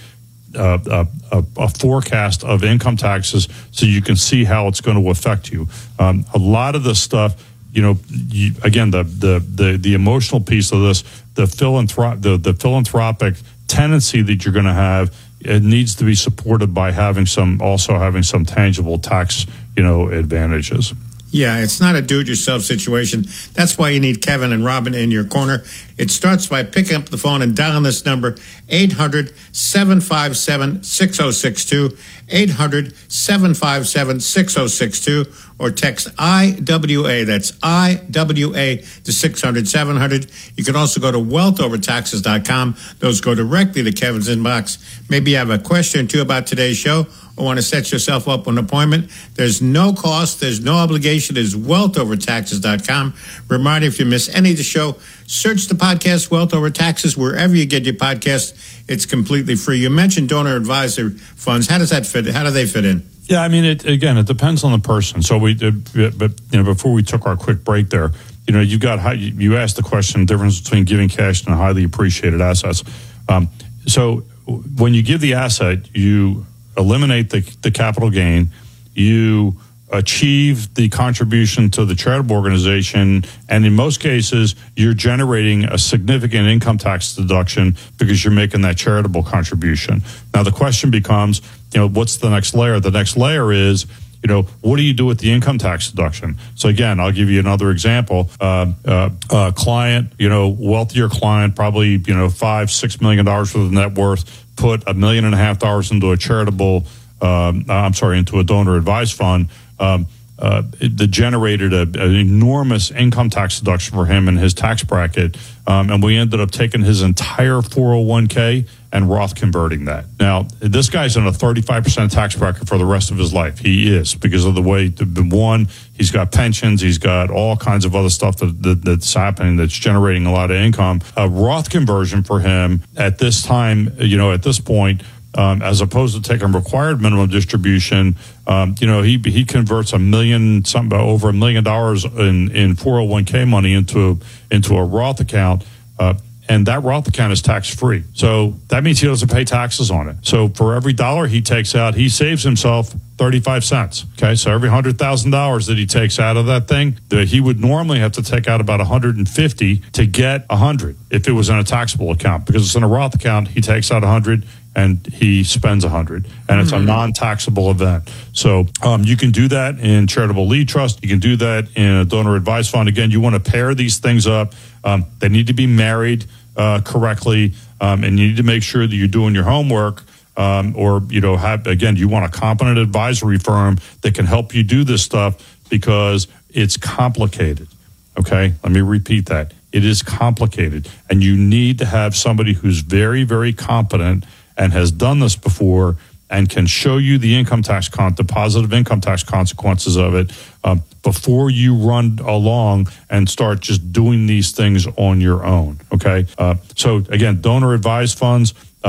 uh, a, a forecast of income taxes so you can see how it's going to affect you. Um, a lot of this stuff, you know, you, again, the, the the the emotional piece of this, the philanthrop the, the philanthropic tendency that you're going to have, it needs to be supported by having some, also having some tangible tax, you know, advantages. Yeah, it's not a do-it-yourself situation. That's why you need Kevin and Robin in your corner. It starts by picking up the phone and dialing this number, eight hundred, seven five seven, six oh six two, eight hundred, seven five seven, six oh six two, or text I W A, that's I W A, to six hundred, seven hundred. You can also go to wealth over taxes dot com. Those go directly to Kevin's inbox. Maybe you have a question or two about today's show, or want to set yourself up with an appointment. There's no cost. There's no obligation. It's wealth over taxes dot com. Reminder, if you miss any of the show, search the podcast Wealth Over Taxes wherever you get your podcast. It's completely free. You mentioned donor advisor funds. How does that fit? How do they fit in? Yeah, I mean, it, again, it depends on the person. So we, uh, but you know, before we took our quick break there, you know, you've got how you, you asked the question, the difference between giving cash and highly appreciated assets. Um, so when you give the asset, you eliminate the, the capital gain, you achieve the contribution to the charitable organization, and in most cases, you're generating a significant income tax deduction because you're making that charitable contribution. Now, the question becomes, you know, what's the next layer? The next layer is, you know, what do you do with the income tax deduction? So again, I'll give you another example. Uh, uh, uh, client, you know, wealthier client, probably, you know, five, six million dollars worth of net worth, put a million and a half dollars into a charitable, um, I'm sorry, into a donor advised fund. Um, uh, it, it generated a, an enormous income tax deduction for him in his tax bracket. Um, and we ended up taking his entire four oh one k and Roth converting that. Now, this guy's in a thirty-five percent tax bracket for the rest of his life. He is, because of the way, the, the one, he's got pensions, he's got all kinds of other stuff that, that that's happening that's generating a lot of income. A Roth conversion for him at this time, you know, at this point, Um, as opposed to taking required minimum distribution, um, you know, he he converts a million, something over a million dollars in, in four oh one k money into into a Roth account, uh, and that Roth account is tax free. So that means he doesn't pay taxes on it. So for every dollar he takes out, he saves himself thirty-five cents. Okay, so every hundred thousand dollars that he takes out of that thing, the, he would normally have to take out about one hundred fifty to get a hundred if it was in a taxable account. Because it's in a Roth account, he takes out a hundred and he spends a hundred, and it's mm-hmm. a non-taxable event. So um, you can do that in charitable lead trust. You can do that in a donor advised fund. Again, you want to pair these things up. Um, they need to be married uh, correctly, um, and you need to make sure that you're doing your homework. Um, or, you know, have, again, you want a competent advisory firm that can help you do this stuff because it's complicated. Okay, let me repeat that. It is complicated, and you need to have somebody who's very, very competent and has done this before and can show you the income tax, con- the positive income tax consequences of it um, before you run along and start just doing these things on your own. Okay. Uh, so again, donor advised funds, uh,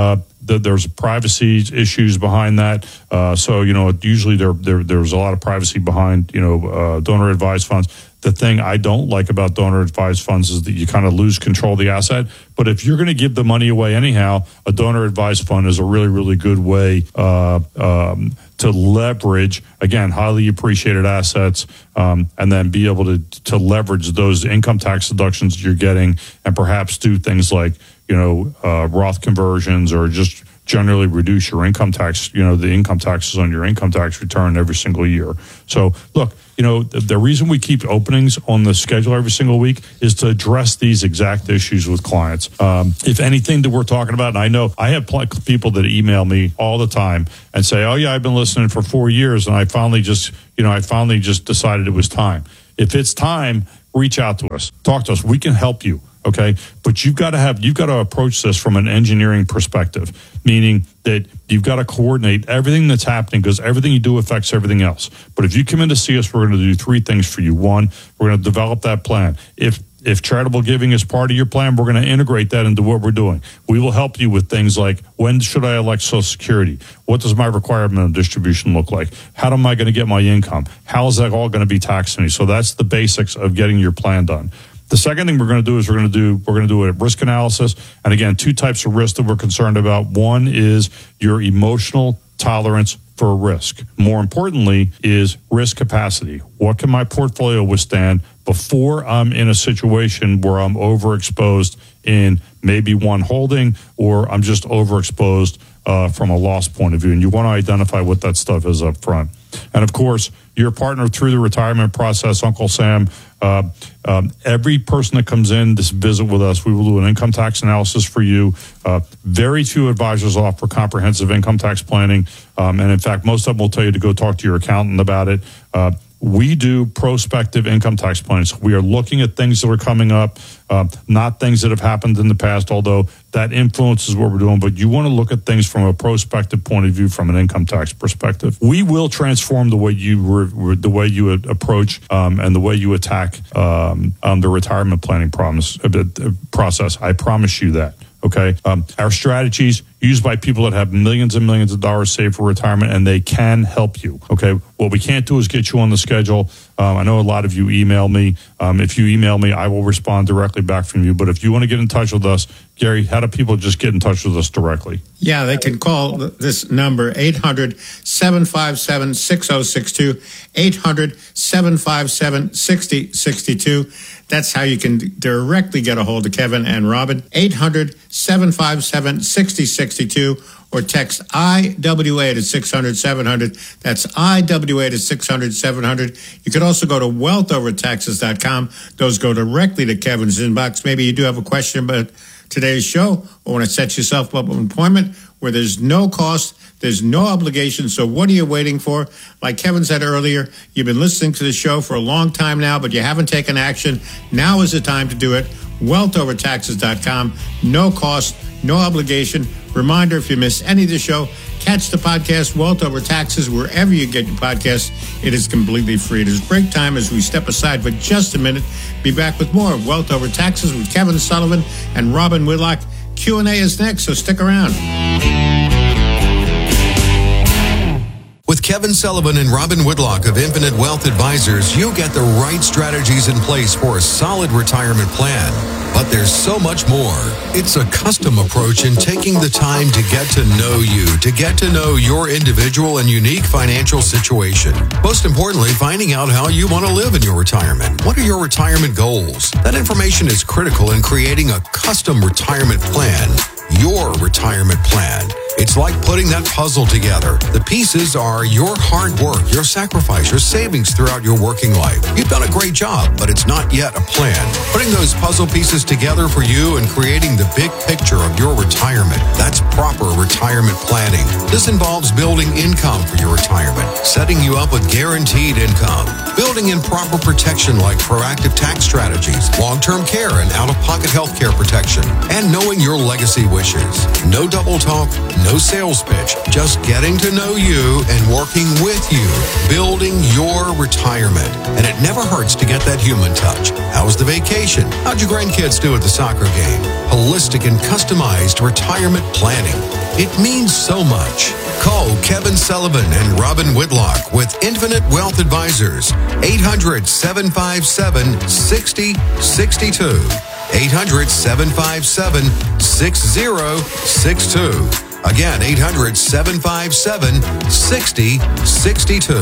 th- there's privacy issues behind that. Uh, so, you know, usually there, there there's a lot of privacy behind, you know, uh, donor advised funds. The thing I don't like about donor advised funds is that you kind of lose control of the asset. But if you're going to give the money away anyhow, a donor advised fund is a really, really good way uh, um, to leverage, again, highly appreciated assets, um, and then be able to to leverage those income tax deductions you're getting, and perhaps do things like, you know, uh, Roth conversions, or just generally reduce your income tax, you know, the income taxes on your income tax return every single year. So, look, you know, the, the reason we keep openings on the schedule every single week is to address these exact issues with clients. Um, if anything that we're talking about, and I know I have pl- people that email me all the time and say, oh, yeah, I've been listening for four years, and I finally just, you know, I finally just decided it was time. If it's time, reach out to us. Talk to us. We can help you. Okay, but you've got to have you've got to approach this from an engineering perspective, meaning that you've got to coordinate everything that's happening, because everything you do affects everything else. But if you come in to see us, we're going to do three things for you. One, we're going to develop that plan. If if charitable giving is part of your plan, we're going to integrate that into what we're doing. We will help you with things like, when should I elect Social Security? What does my requirement of distribution look like? How am I going to get my income? How is that all going to be taxed to me? So that's the basics of getting your plan done. The second thing we're going to do is we're going to do we're going to do a risk analysis. And again, two types of risk that we're concerned about. One is your emotional tolerance for risk. More importantly is risk capacity. What can my portfolio withstand before I'm in a situation where I'm overexposed in maybe one holding, or I'm just overexposed uh, from a loss point of view? And you want to identify what that stuff is up front. And of course, your partner through the retirement process, Uncle Sam. Uh, um, every person that comes in to visit with us, we will do an income tax analysis for you. Uh, very few advisors offer comprehensive income tax planning. Um, and in fact, most of them will tell you to go talk to your accountant about it. Uh, we do prospective income tax plans. We are looking at things that are coming up, uh, not things that have happened in the past, although that influences what we're doing. But you want to look at things from a prospective point of view, from an income tax perspective. We will transform the way you re- the way you approach um, and the way you attack um, um, the retirement planning promise, uh, process. I promise you that. Okay. Um, our strategies used by people that have millions and millions of dollars saved for retirement, and they can help you. Okay. What we can't do is get you on the schedule. Um, I know a lot of you email me. Um, if you email me, I will respond directly back from you. But if you want to get in touch with us, Gary, how do people just get in touch with us directly? Yeah, they can call this number, eight hundred, seven five seven, six oh six two, eight hundred, seven five seven, six oh six two. That's how you can directly get a hold of Kevin and Robin, eight hundred, seven five seven, six oh six two, or text I W eight at six hundred, seven hundred. That's I W eight at six hundred, seven hundred. You could also go to wealth over taxes dot com. Those go directly to Kevin's inbox. Maybe you do have a question about today's show, or want to set yourself up an appointment where there's no cost, there's no obligation. So what are you waiting for? Like Kevin said earlier, you've been listening to the show for a long time now, but you haven't taken action. Now is the time to do it. wealth over taxes dot com. No cost, no obligation. Reminder, if you miss any of the show, catch the podcast Wealth Over Taxes wherever you get your podcasts. It is completely free. It is break time as we step aside for just a minute. Be back with more of Wealth Over Taxes with Kevin Sullivan and Robin Whitlock. Q and A is next, so stick around. With Kevin Sullivan and Robin Whitlock of Infinite Wealth Advisors, you get the right strategies in place for a solid retirement plan. But there's so much more. It's a custom approach in taking the time to get to know you, to get to know your individual and unique financial situation. Most importantly, finding out how you want to live in your retirement. What are your retirement goals? That information is critical in creating a custom retirement plan. Your retirement plan. It's like putting that puzzle together. The pieces are your hard work, your sacrifice, your savings throughout your working life. You've done a great job, but it's not yet a plan. Putting those puzzle pieces together for you and creating the big picture of your retirement. That's proper retirement planning. This involves building income for your retirement, setting you up with guaranteed income, building in proper protection like proactive tax strategies, long-term care and out-of-pocket health care protection, and knowing your legacy wishes. No double talk, no sales pitch, just getting to know you and working with you, building your retirement. And it never hurts hearts to get that human touch. How was the vacation? How'd your grandkids do at the soccer game? Holistic and customized retirement planning. It means so much. Call Kevin Sullivan and Robin Whitlock with Infinite Wealth Advisors. eight hundred, seven five seven, six zero six two. eight hundred, seven five seven, six zero six two. Again, eight hundred, seven five seven, six zero six two.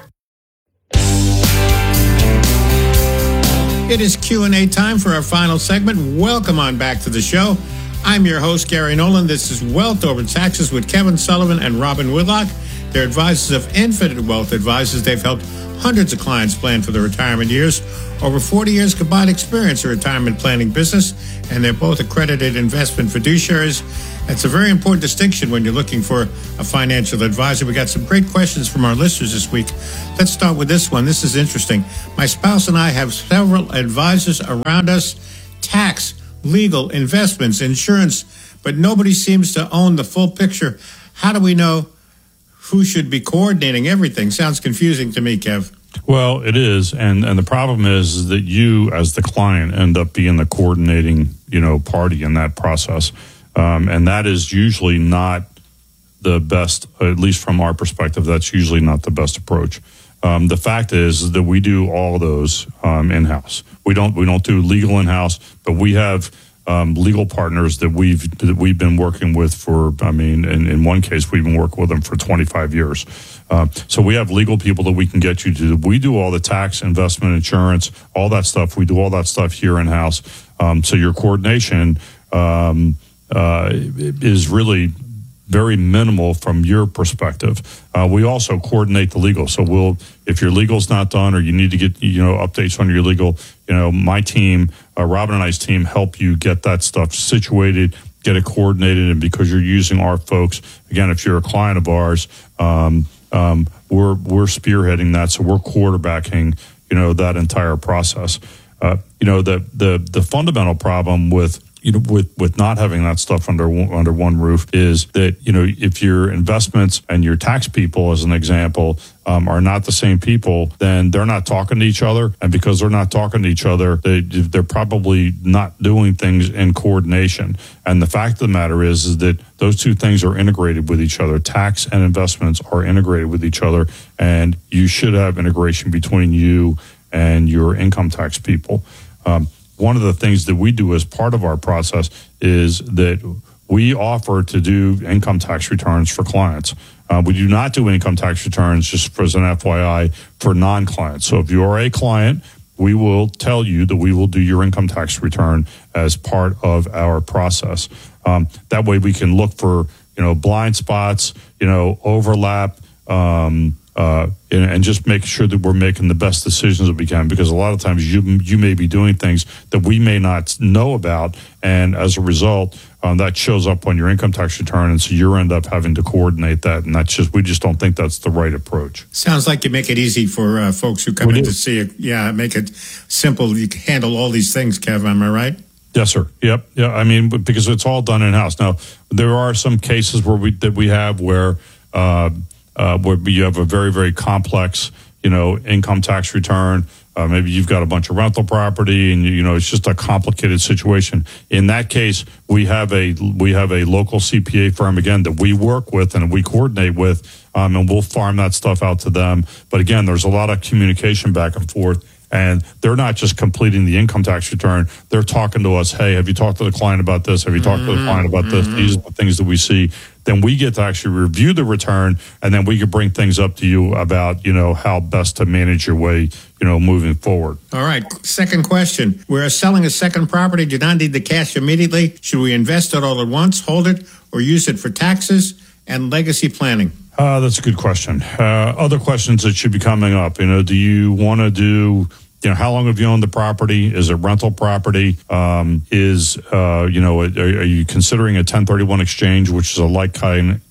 It is Q and A time for our final segment. Welcome on back to the show. I'm your host, Gary Nolan. This is Wealth Over Taxes with Kevin Sullivan and Robin Whitlock. They're advisors of Infinite Wealth Advisors. They've helped hundreds of clients plan for their retirement years. Over forty years combined experience in retirement planning business, and they're both accredited investment fiduciaries. That's a very important distinction when you're looking for a financial advisor. We got some great questions from our listeners this week. Let's start with this one. This is interesting. My spouse and I have several advisors around us, tax, legal, investments, insurance, but nobody seems to own the full picture. How do we know who should be coordinating everything? Sounds confusing to me, Kev. Well, it is, and and the problem is, is that you, as the client, end up being the coordinating, you know, party in that process, um, and that is usually not the best, at least from our perspective. That's usually not the best approach. Um, the fact is that we do all of those um, in house. We don't we don't do legal in house, but we have um, legal partners that we've that we've been working with for. I mean, in, in one case, we've been working with them for twenty-five years. Uh, so we have legal people that we can get you to. We do all the tax, investment, insurance, all that stuff. We do all that stuff here in house. Um, so your coordination um, uh, is really very minimal from your perspective. Uh, we also coordinate the legal. So we'll, if your legal's not done or you need to get, you know, updates on your legal, you know, my team, uh, Robin and I's team help you get that stuff situated, get it coordinated. And because you're using our folks, again, if you're a client of ours, um, um, we're, we're spearheading that. So we're quarterbacking, you know, that entire process. Uh, you know, the, the, the fundamental problem with, you know, with, with not having that stuff under under one roof is that, you know, if your investments and your tax people, as an example, um, are not the same people, then they're not talking to each other. And because they're not talking to each other, they, they're probably not doing things in coordination. And the fact of the matter is, is that those two things are integrated with each other. Tax and investments are integrated with each other. And you should have integration between you and your income tax people. Um, One of the things that we do as part of our process is that we offer to do income tax returns for clients. Uh, we do not do income tax returns, just as an F Y I, for non-clients. So if you are a client, we will tell you that we will do your income tax return as part of our process. Um, that way we can look for, you know, blind spots, you know, overlap, um, Uh, and, and just make sure that we're making the best decisions that we can, because a lot of times you you may be doing things that we may not know about, and as a result, um, that shows up on your income tax return, and so you end up having to coordinate that, and that's just we just don't think that's the right approach. Sounds like you make it easy for uh, folks who come We in do. to see it. Yeah, make it simple. You can handle all these things, Kev. Am I right? Yes, sir. Yep. Yeah. I mean, because it's all done in house. Now, there are some cases where we that we have where. Uh, Uh, where you have a very, very complex, you know, income tax return. Uh, maybe you've got a bunch of rental property, and you know it's just a complicated situation. In that case, we have a we have a local C P A firm again that we work with and we coordinate with, um, and we'll farm that stuff out to them. But again, there's a lot of communication back and forth. And they're not just completing the income tax return. They're talking to us, hey, have you talked to the client about this? Have you talked mm-hmm. to the client about this? Mm-hmm. These are the things that we see. Then we get to actually review the return, and then we can bring things up to you about, you know, how best to manage your way, you know, moving forward. All right. Second question. We're selling a second property, do not need the cash immediately. Should we invest it all at once, hold it, or use it for taxes and legacy planning? Uh, that's a good question. Uh, other questions that should be coming up, you know, do you want to do... You know, how long have you owned the property? Is it rental property? Um, is, uh, you know, are, are you considering a ten thirty-one exchange, which is a like kind,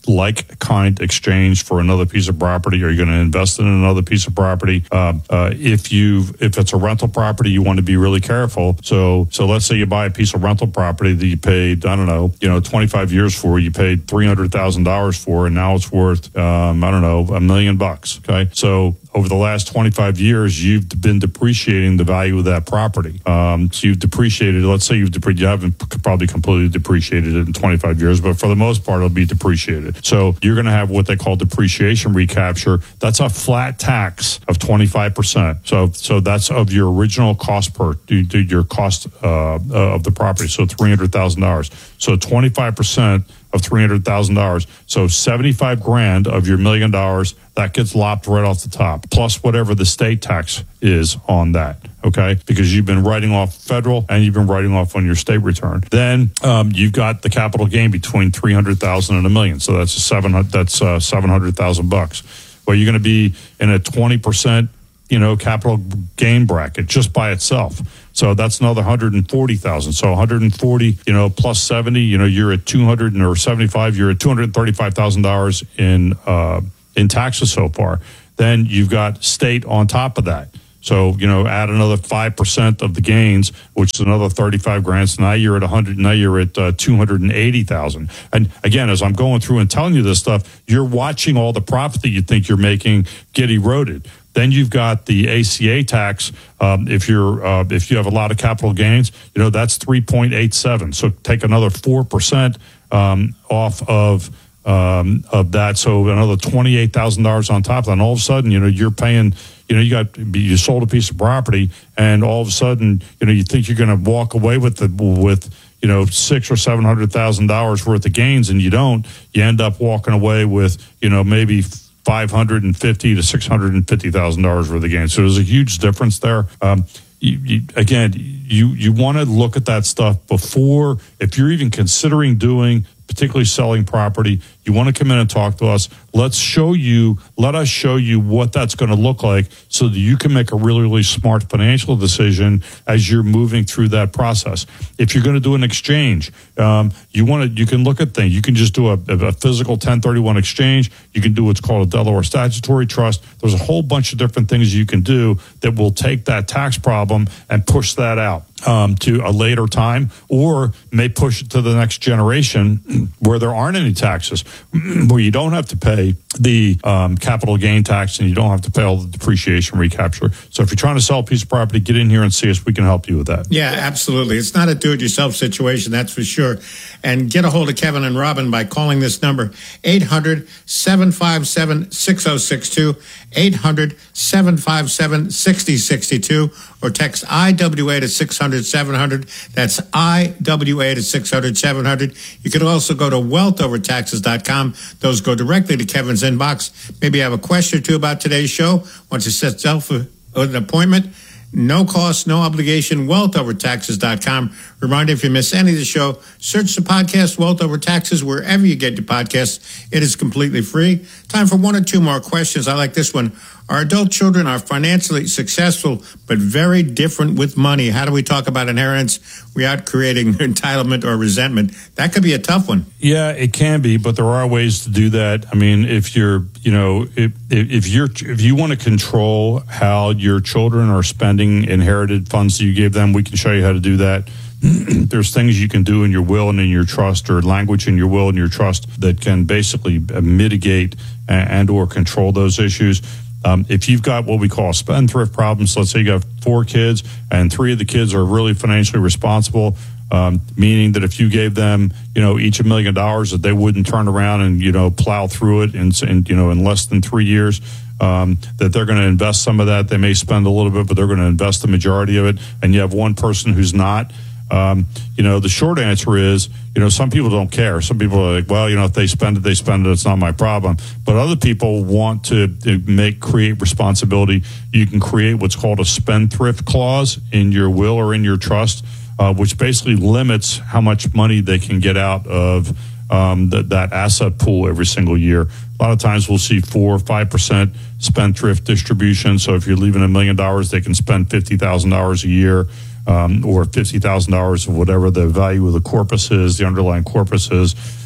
like kind exchange for another piece of property? Are you going to invest in another piece of property? Uh, uh, if you if it's a rental property, you want to be really careful. So so let's say you buy a piece of rental property that you paid, I don't know, you know, twenty-five years for, you paid three hundred thousand dollars for, and now it's worth, um, I don't know, a million bucks. Okay. So over the last twenty-five years, you've been depreciating the value of that property. Um, so you've depreciated, let's say you've depreciated, you haven't probably completely depreciated it in twenty-five years, but for the most part, it'll be depreciated. So you're going to have what they call depreciation recapture. That's a flat tax of twenty-five percent. So so that's of your original cost per, your cost uh, of the property. So three hundred thousand dollars. So twenty-five percent of three hundred thousand dollars. So seventy-five grand of your million dollars, that gets lopped right off the top, plus whatever the state tax is on that, okay? Because you've been writing off federal and you've been writing off on your state return. Then um, you've got the capital gain between three hundred thousand and a million. So that's a seven, that's uh, seven hundred thousand bucks. Well, you're going to be in a twenty percent, you know, capital gain bracket just by itself. So that's another one hundred forty thousand. So one hundred forty, you know, plus seventy, you know, you're at two hundred or seventy-five, you're at two hundred thirty-five thousand dollars in uh, in taxes so far. Then you've got state on top of that. So, you know, add another five percent of the gains, which is another thirty-five grand. So now you're at one hundred, now you're at uh, two hundred eighty thousand. And again, as I'm going through and telling you this stuff, you're watching all the profit that you think you're making get eroded. Then you've got the A C A tax. Um, if you're uh, if you have a lot of capital gains, you know, that's three point eight seven. So take another four percent um, off of um, of that. So another twenty-eight thousand dollars on top of that. And all of a sudden, you know, you're paying, you know, you got, you sold a piece of property and all of a sudden, you know, you think you're going to walk away with the, with, you know, six or seven hundred thousand dollars worth of gains, and you don't. You end up walking away with, you know, maybe five hundred fifty to six hundred fifty thousand dollars worth of gains. So there's a huge difference there. Um, you, you, again, you you want to look at that stuff before, if you're even considering doing, particularly selling property, you want to come in and talk to us. Let's show you, let us show you what that's going to look like so that you can make a really, really smart financial decision as you're moving through that process. If you're going to do an exchange, um, you want to, you can look at things. You can just do a, a physical ten thirty-one exchange. You can do what's called a Delaware statutory trust. There's a whole bunch of different things you can do that will take that tax problem and push that out um, to a later time, or may push it to the next generation where there aren't any taxes, where you don't have to pay the um, capital gain tax and you don't have to pay all the depreciation recapture. So if you're trying to sell a piece of property, get in here and see us. We can help you with that. Yeah, absolutely. It's not a do-it-yourself situation, that's for sure. And get a hold of Kevin and Robin by calling this number, eight hundred, seven five seven, six oh six two, eight hundred, seven five seven, six oh six two, or text I W A to six hundred, seven hundred. That's I W A to six hundred, seven hundred. You can also go to wealth over taxes dot com. Those go directly to Kevin's inbox. Maybe you have a question or two about today's show. Want to set yourself an appointment? No cost, no obligation, wealth over taxes dot com. Reminder, if you miss any of the show, search the podcast Wealth Over Taxes wherever you get your podcasts. It is completely free. Time for one or two more questions. I like this one. Our adult children are financially successful, but very different with money. How do we talk about inheritance without creating entitlement or resentment? That could be a tough one. Yeah, it can be, but there are ways to do that. I mean, if you're, you know, if if you're if you want to control how your children are spending inherited funds that you gave them, we can show you how to do that. There's things you can do in your will and in your trust, or language in your will and your trust, that can basically mitigate and or control those issues. Um, if you've got what we call spendthrift problems, let's say you got four kids and three of the kids are really financially responsible, um, meaning that if you gave them, you know, each a million dollars, that they wouldn't turn around and, you know, plow through it in, in you know, in less than three years, um, that they're going to invest some of that. They may spend a little bit, but they're going to invest the majority of it. And you have one person who's not. Um, you know, the short answer is, you know, some people don't care. Some people are like, well, you know, if they spend it, they spend it. It's not my problem. But other people want to make, create responsibility. You can create what's called a spendthrift clause in your will or in your trust, uh, which basically limits how much money they can get out of um, the, that asset pool every single year. A lot of times we'll see four or five percent spendthrift distribution. So if you're leaving a million dollars, they can spend fifty thousand dollars a year. Um, or fifty thousand dollars of whatever the value of the corpus is, the underlying corpus is.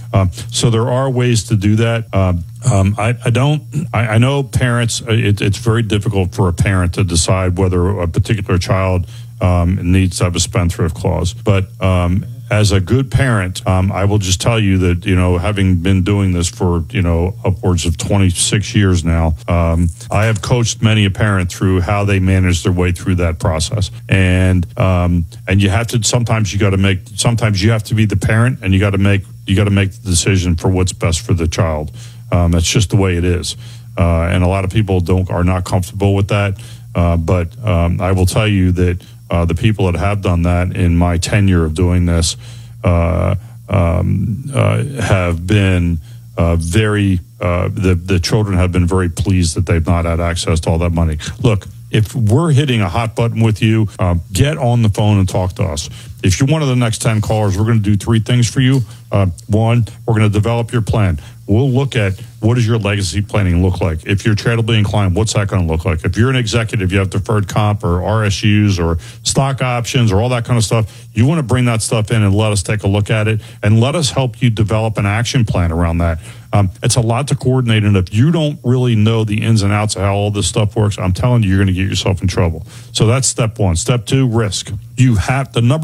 Um, so there are ways to do that. Um, um, I, I don't. I, I know parents. It, it's very difficult for a parent to decide whether a particular child um, needs to have a spendthrift clause. But um, as a good parent, um, I will just tell you that, you know, having been doing this for, you know, upwards of twenty-six years now, um, I have coached many a parent through how they manage their way through that process. And um, and you have to, sometimes you got to make, sometimes you have to be the parent, and you got to make, you got to make the decision for what's best for the child. Um, that's just the way it is. Uh, and a lot of people don't, are not comfortable with that. Uh, but um, I will tell you that uh, the people that have done that in my tenure of doing this uh, um, uh, have been uh, very, uh, the, the children have been very pleased that they've not had access to all that money. Look, if we're hitting a hot button with you, uh, get on the phone and talk to us. If you're one of the next ten callers, we're going to do three things for you. Uh, one, we're going to develop your plan. We'll look at what does your legacy planning look like. If you're charitably inclined, what's that going to look like? If you're an executive, you have deferred comp or R S Us or stock options or all that kind of stuff. You want to bring that stuff in and let us take a look at it and let us help you develop an action plan around that. Um, it's a lot to coordinate, and if you don't really know the ins and outs of how all this stuff works, I'm telling you, you're going to get yourself in trouble. So that's step one. Step two, risk. You have the number